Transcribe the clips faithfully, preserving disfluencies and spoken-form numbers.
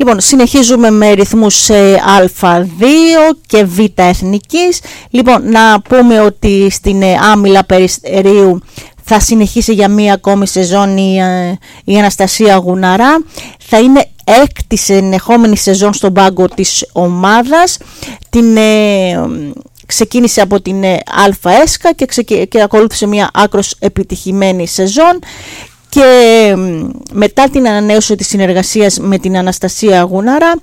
Λοιπόν, συνεχίζουμε με ρυθμούς Α δύο και Β εθνικής. Λοιπόν, να πούμε ότι στην Άμυλα Περιστερίου θα συνεχίσει για μία ακόμη σεζόν η, η Αναστασία Γουναρά. Θα είναι έκτη συνεχόμενη σεζόν στον πάγκο της ομάδας. Την ε, ξεκίνησε από την ε, ΑΕΣΚΑ και, ξεκι... και ακολούθησε μία άκρως επιτυχημένη σεζόν. Και μετά την ανανέωση της συνεργασίας με την Αναστασία Γουναρά,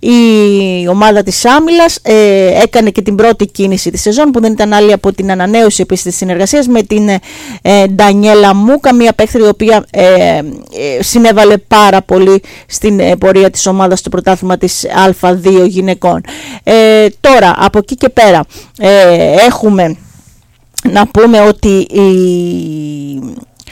η ομάδα της Άμυλας ε, έκανε και την πρώτη κίνηση της σεζόν, που δεν ήταν άλλη από την ανανέωση επίσης της συνεργασίας με την ε, Ντανιέλα Μούκα, μια παίκτρια η οποία ε, ε, συνέβαλε πάρα πολύ στην ε, πορεία της ομάδας στο πρωτάθλημα της Α δύο γυναικών. Ε, τώρα, από εκεί και πέρα, ε, έχουμε να πούμε ότι η...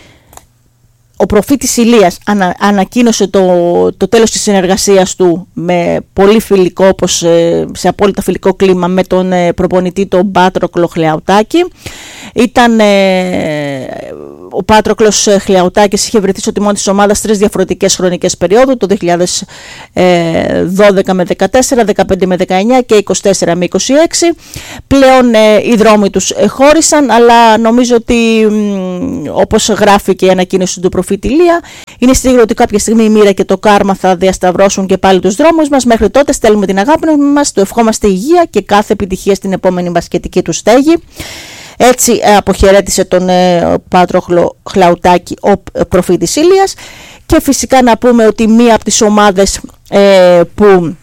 ο προφήτης Ηλίας ανα, ανακοίνωσε το, το τέλος της συνεργασίας του με πολύ φιλικό, όπως σε απόλυτα φιλικό κλίμα, με τον προπονητή τον Πάτροκλο Χλεαουτάκη. Ήταν ε, ο Πάτροκλος Χλεαουτάκης είχε βρεθεί στο τιμόνι της ομάδας τρεις διαφορετικές χρονικές περίοδου, το δύο χιλιάδες δώδεκα με δεκατέσσερα, δεκαπέντε με δεκαεννιά και είκοσι τέσσερα με είκοσι έξι. Πλέον ε, οι δρόμοι τους χώρισαν, αλλά νομίζω ότι μ, όπως γράφει και η ανακοίνωση του προφήτη Ηλία, είναι σίγουρο ότι κάποια στιγμή η μοίρα και το κάρμα θα διασταυρώσουν και πάλι τους δρόμους μας. Μέχρι τότε στέλνουμε την αγάπη μας, του ευχόμαστε υγεία και κάθε επιτυχία στην επόμενη μπασκετική του στέγη. Έτσι ε, αποχαιρέτησε τον ε, Πάτροκλο Χλεαουτάκη ο ε, προφήτης Ηλίας. Και φυσικά να πούμε ότι μία από τις ομάδες ε, που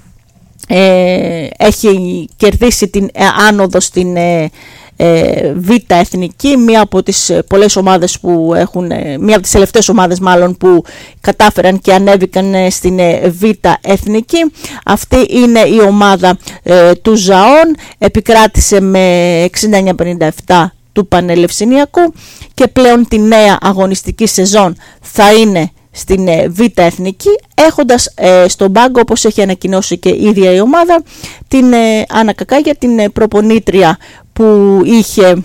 ε, έχει κερδίσει την ε, άνοδο στην ε, ε, Β εθνική, μία από τις πολλές ομάδες που έχουν, ε, μία από τις τελευταίες ομάδες μάλλον που κατάφεραν και ανέβηκαν ε, στην ε, Β εθνική, αυτή είναι η ομάδα ε, του Ζαών. Επικράτησε με εξήντα εννιά πενήντα επτά του Πανελλευσηνιακού και πλέον τη νέα αγωνιστική σεζόν θα είναι στην ε, Β εθνική, έχοντας ε, στον πάγκο, όπως έχει ανακοινώσει και η ίδια η ομάδα, την ε, Άννα Κακάγια, την ε, προπονήτρια που είχε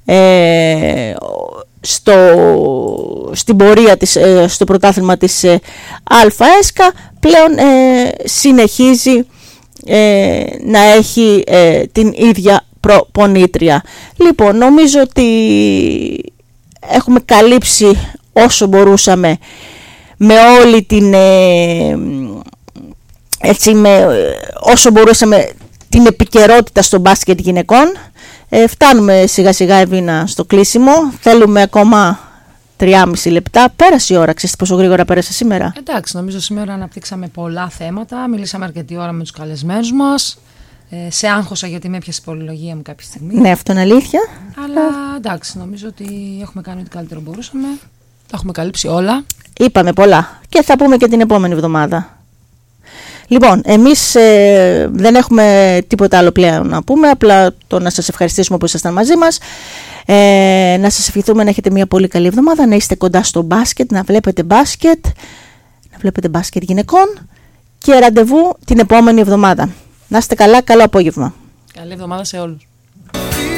ε, στο, στην πορεία της, ε, στο πρωτάθλημα της ε, ΑΕΣΚΑ. Πλέον ε, συνεχίζει ε, να έχει ε, την ίδια προπονήτρια. Λοιπόν, νομίζω ότι έχουμε καλύψει όσο μπορούσαμε με όλη την ε, έτσι, με, όσο μπορούσαμε την επικαιρότητα στο μπάσκετ γυναικών. Ε, φτάνουμε σιγά σιγά, Εβίνα, στο κλείσιμο. Θέλουμε ακόμα τριάμιση λεπτά. Πέρασε η ώρα, ξέρετε πόσο γρήγορα πέρασε σήμερα? Εντάξει, νομίζω σήμερα αναπτύξαμε πολλά θέματα. Μιλήσαμε αρκετή ώρα με τους καλεσμένους μας. Ε, σε άγχωσα γιατί με έπιασε η πολυλογία μου κάποια στιγμή. Ναι, αυτό είναι αλήθεια. Αλλά εντάξει, νομίζω ότι έχουμε κάνει ό,τι καλύτερο μπορούσαμε. Τα έχουμε καλύψει όλα. Είπαμε πολλά και θα πούμε και την επόμενη εβδομάδα. Λοιπόν, εμείς ε, δεν έχουμε τίποτα άλλο πλέον να πούμε, απλά το να σας ευχαριστήσουμε που ήσασταν μαζί μας, ε, να σας ευχηθούμε να έχετε μια πολύ καλή εβδομάδα, να είστε κοντά στο μπάσκετ, να βλέπετε μπάσκετ, να βλέπετε μπάσκετ γυναικών και ραντεβού την επόμενη εβδομάδα. Να είστε καλά, καλό απόγευμα. Καλή εβδομάδα σε όλους.